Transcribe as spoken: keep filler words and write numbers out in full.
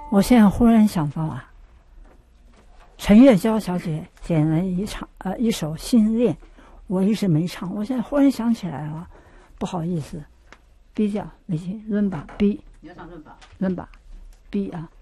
我现在忽然想到啊，陈月娇小姐点了一场呃一首《心恋》，我一直没唱，我现在忽然想起来了，不好意思，B 调那些润吧 B， 你要唱润吧， 润吧 B 啊。